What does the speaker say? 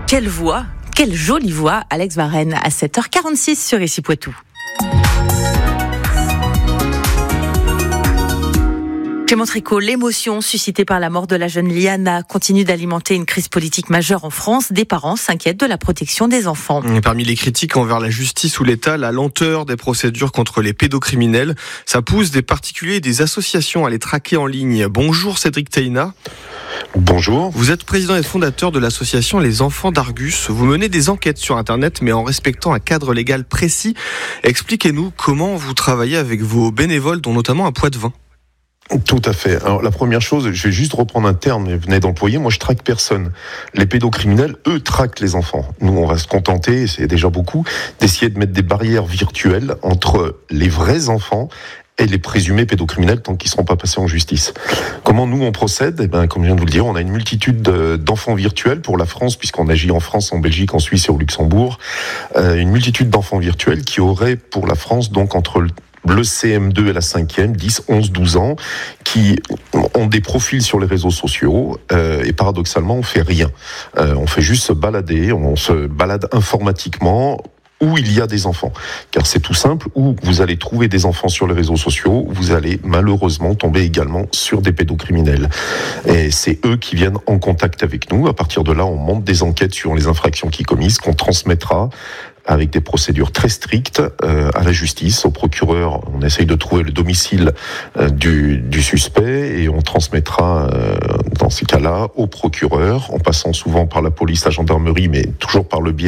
Quelle voix, quelle jolie voix, Alex Varenne, à 7h46 sur Ici Poitou. Clément Tricot, l'émotion suscitée par la mort de la jeune Liana continue d'alimenter une crise politique majeure en France. Des parents s'inquiètent de la protection des enfants. Et parmi les critiques envers la justice ou l'État, la lenteur des procédures contre les pédocriminels, ça pousse des particuliers et des associations à les traquer en ligne. Bonjour Cédric Teina. Bonjour. Vous êtes président et fondateur de l'association Les Enfants d'Argus. Vous menez des enquêtes sur Internet, mais en respectant un cadre légal précis. Expliquez-nous comment vous travaillez avec vos bénévoles, dont notamment à Poitevin. Tout à fait. Alors la première chose, je vais juste reprendre un terme que vous venez d'employer. Moi, je traque personne. Les pédocriminels, eux, traquent les enfants. Nous, on va se contenter, c'est déjà beaucoup, d'essayer de mettre des barrières virtuelles entre les vrais enfants et les présumés pédocriminels tant qu'ils ne seront pas passés en justice. Comment nous on procède ? Comme je viens de vous le dire, on a une multitude d'enfants virtuels pour la France, puisqu'on agit en France, en Belgique, en Suisse et au Luxembourg. Une multitude d'enfants virtuels qui auraient pour la France, donc entre le CM2 et la 5e, 10, 11, 12 ans, qui ont des profils sur les réseaux sociaux et paradoxalement, on fait rien. On fait juste se balader, on se balade informatiquement où il y a des enfants. Car c'est tout simple, où vous allez trouver des enfants sur les réseaux sociaux, vous allez malheureusement tomber également sur des pédocriminels. Et c'est eux qui viennent en contact avec nous. À partir de là, on monte des enquêtes sur les infractions qu'ils commettent, qu'on transmettra avec des procédures très strictes à la justice, au procureur. On essaye de trouver le domicile du suspect et on transmettra dans ces cas-là au procureur, en passant souvent par la police, la gendarmerie, mais toujours par le biais